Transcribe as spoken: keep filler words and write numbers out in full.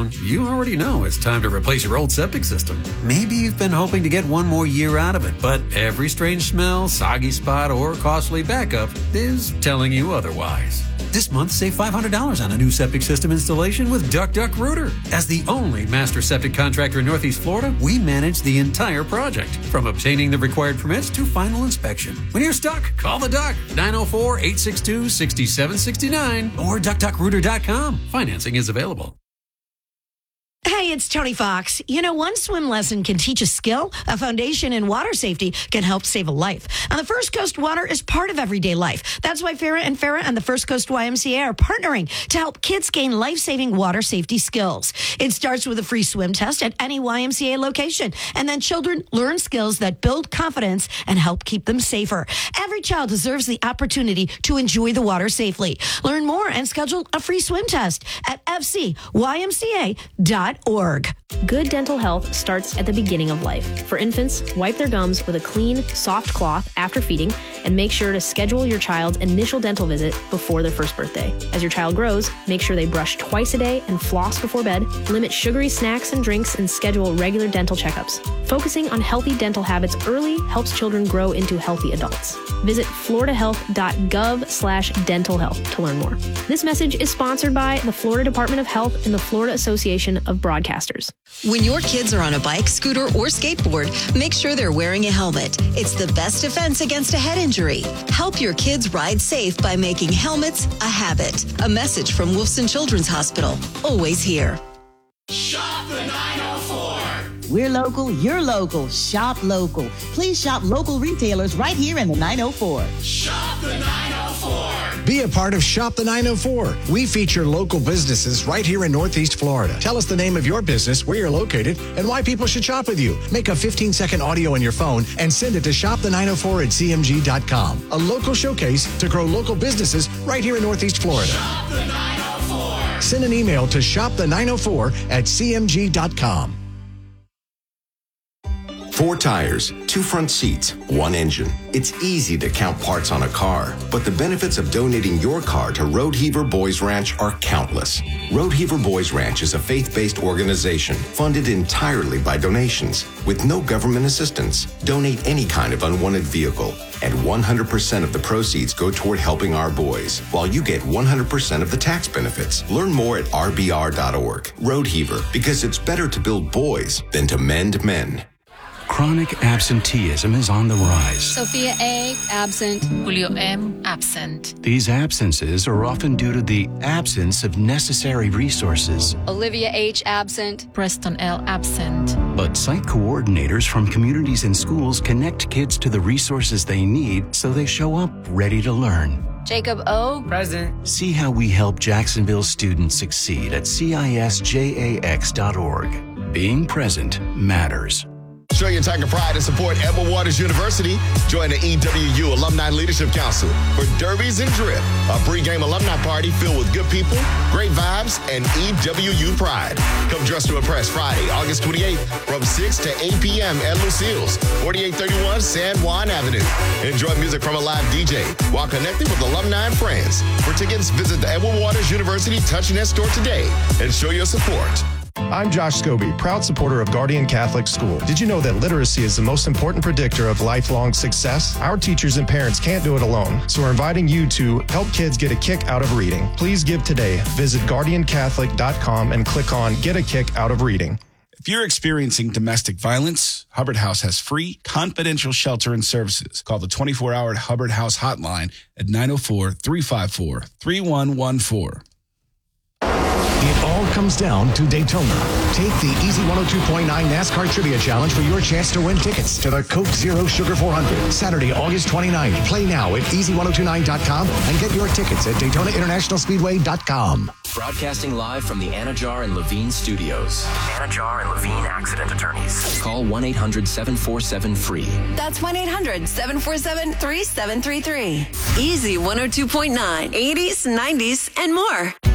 down, you already know it's time to replace your old septic system. Maybe you've been hoping to get one more year out of it, but every strange smell, soggy spot, or costly backup is telling you otherwise. This month, save five hundred dollars on a new septic system installation with Duck Duck Rooter. As the only master septic contractor in Northeast Florida, we manage the entire project, from obtaining the required permits to final inspection. When you're stuck, call the Duck, nine oh four, eight six two, six seven six nine, or duck duck rooter dot com. Financing is available. Hey, it's Tony Fox. You know, one swim lesson can teach a skill. A foundation in water safety can help save a life. And the First Coast water is part of everyday life. That's why Farrah and Farrah and the First Coast Y M C A are partnering to help kids gain life-saving water safety skills. It starts with a free swim test at any Y M C A location. And then children learn skills that build confidence and help keep them safer. Every child deserves the opportunity to enjoy the water safely. Learn more and schedule a free swim test at f c y m c a dot org. Good dental health starts at the beginning of life. For infants, wipe their gums with a clean, soft cloth after feeding, and make sure to schedule your child's initial dental visit before their first birthday. As your child grows, make sure they brush twice a day and floss before bed, limit sugary snacks and drinks, and schedule regular dental checkups. Focusing on healthy dental habits early helps children grow into healthy adults. Visit florida health dot gov slash dental health to learn more. This message is sponsored by the Florida Department of Health and the Florida Association of Broadcasters. When your kids are on a bike, scooter, or skateboard, make sure they're wearing a helmet. It's the best defense against a head injury. Help your kids ride safe by making helmets a habit. A message from Wolfson Children's Hospital. Always here. Shop the nine oh four. We're local, you're local. Shop local. Please shop local retailers right here in the nine oh four. Shop the nine oh four. Be a part of Shop the nine oh four. We feature local businesses right here in Northeast Florida. Tell us the name of your business, where you're located, and why people should shop with you. Make a fifteen-second audio on your phone and send it to shop the nine oh four at c m g dot com. A local showcase to grow local businesses right here in Northeast Florida. Shop the nine oh four. Send an email to shop the nine oh four at c m g dot com. Four tires, two front seats, one engine. It's easy to count parts on a car, but the benefits of donating your car to Road Heaver Boys Ranch are countless. Road Heaver Boys Ranch is a faith-based organization funded entirely by donations with no government assistance. Donate any kind of unwanted vehicle, and one hundred percent of the proceeds go toward helping our boys, while you get one hundred percent of the tax benefits. Learn more at r b r dot org. Road Heaver, because it's better to build boys than to mend men. Chronic absenteeism is on the rise. Sophia A, absent. Julio M, absent. These absences are often due to the absence of necessary resources. Olivia H, absent. Preston L, absent. But site coordinators from communities and schools connect kids to the resources they need so they show up ready to learn. Jacob O, present. See how we help Jacksonville students succeed at c i s j a x dot org. Being present matters. Show your Tiger pride and support Edward Waters University. Join the E W U Alumni Leadership Council for Derbies and Drip, a pregame alumni party filled with good people, great vibes, and E W U pride. Come dress to impress Friday, August twenty-eighth from six to eight p.m. at Lucille's, forty-eight thirty-one San Juan Avenue. Enjoy music from a live D J while connecting with alumni and friends. For tickets, visit the Edward Waters University TouchNet store today and show your support. I'm Josh Scobie, proud supporter of Guardian Catholic School. Did you know that literacy is the most important predictor of lifelong success? Our teachers and parents can't do it alone, so we're inviting you to help kids get a kick out of reading. Please give today. Visit guardian catholic dot com and click on Get a Kick Out of Reading. If you're experiencing domestic violence, Hubbard House has free, confidential shelter and services. Call the twenty-four hour Hubbard House hotline at nine oh four, three five four, three one one four. It all comes down to Daytona. Take the Easy one oh two point nine NASCAR Trivia Challenge for your chance to win tickets to the Coke Zero Sugar four hundred. Saturday, August twenty-ninth. Play now at easy ten twenty-nine dot com and get your tickets at daytona international speedway dot com. Broadcasting live from the Anajar and Levine studios. Anajar and Levine Accident Attorneys. Call one eight hundred, seven four seven, free. That's one eight hundred, seven four seven, three seven three three. Easy one oh two point nine, eighties, nineties, and more.